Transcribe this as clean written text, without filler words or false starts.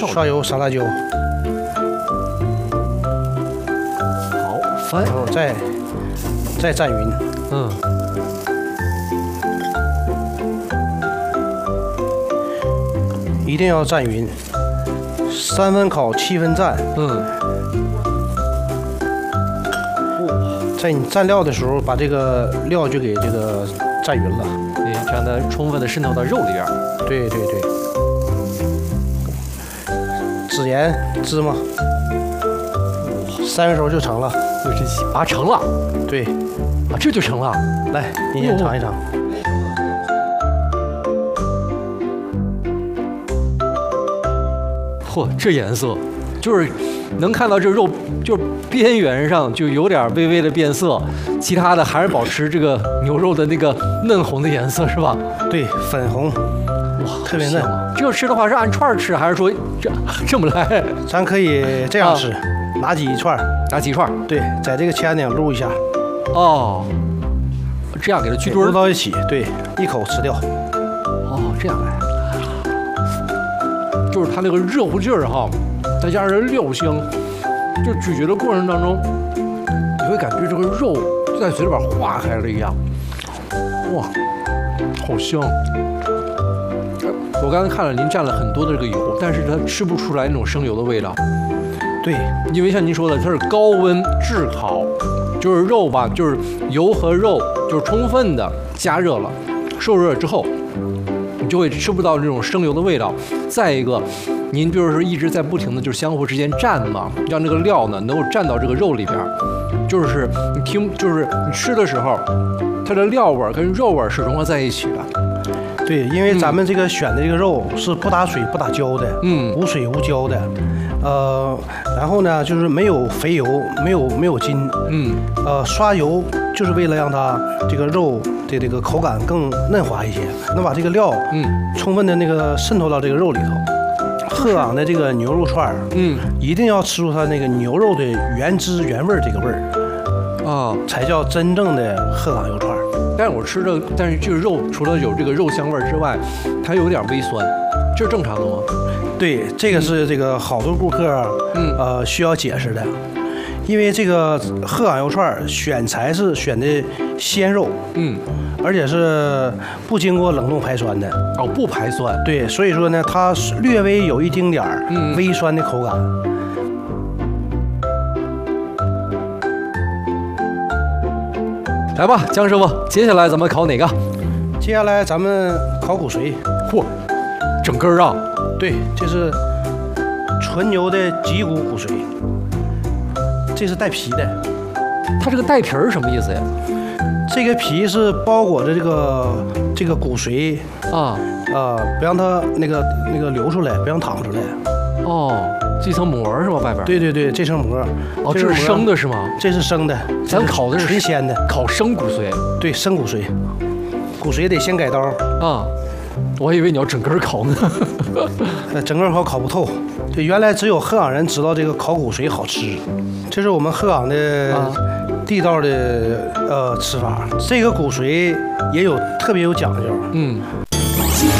刷油撒辣椒， 好翻， 然后再蘸匀。 嗯， 一定要蘸匀，3分烤7分蘸。 嗯， 在你蘸料的时候，把这个料就给这个蘸匀了。 对，让它充分的渗透到肉里边。 对对对，孜然、芝麻，3分熟就成了。 有真细啊，成了对， 啊，这就成了。 来，您先尝一尝。 嚯，这颜色，就是能看到这肉，就是边缘上就有点微微的变色，其他的还是保持这个牛肉的那个嫩红的颜色，是吧？ 对，粉红， 哇， 特别嫩。 这个吃的话是按串儿吃，还是说这么来？ 咱可以这样吃，拿几串， 拿几串？ 对，在这个前顶撸一下， 哦，这样给它去墩儿撸到一起，对，一口吃掉。 哦，这样来，就是它那个肉劲儿哈，再加上料香，就咀嚼的过程当中，你会感觉这个肉在嘴里边化开了一样，哇，好香！我刚才看了，您蘸了很多的这个油，但是它吃不出来那种生油的味道。 对， 因为像您说的，它是高温炙烤，就是肉吧，就是油和肉就是充分的加热了，受热之后，你就会吃不到这种生油的味道。再一个，您比如说一直在不停的就是相互之间蘸嘛，让这个料呢能够蘸到这个肉里边，就是就是你吃的时候，它的料味跟肉味是融合在一起的。 对，因为咱们这个选的这个肉是不打水不打胶的，无水无胶的，然后呢就是没有肥油，没有筋，刷油就是为了让它这个肉的这个口感更嫩滑一些，能把这个料充分的那个渗透到这个肉里头。鹤岗的这个牛肉串儿，一定要吃出它那个牛肉的原汁原味这个味儿啊， 才叫真正的鹤岗油串儿。 但是我吃的，但是这个肉除了有这个肉香味之外，它有点微酸，这是正常的吗？ 对，这个是这个好多顾客需要解释的，因为这个鹤岗油串选材是选的鲜肉，而且是不经过冷冻排酸的。 哦，不排酸。 对，所以说呢，它略微有一丁点儿微酸的口感。 来吧，姜师傅，接下来咱们烤哪个？ 接下来咱们烤骨髓。 嚯，整根啊！ 对，这是纯牛的脊骨骨髓，这是带皮的。 它这个带皮儿什么意思呀？ 这个皮是包裹着这个骨髓啊， 不让它那个流出来，不让淌出来。 哦，这层膜是吧？外边？ 对对对，这层膜。 哦，这是生的是吗？ 这是生的， 咱烤的是纯鲜的， 烤生骨髓。 对，生骨髓，骨髓得先改刀啊。我还以为你要整根烤呢。 整根烤不透。对，原来只有鹤岗人知道这个烤骨髓好吃，这是我们鹤岗的地道的吃法。这个骨髓也有特别有讲究。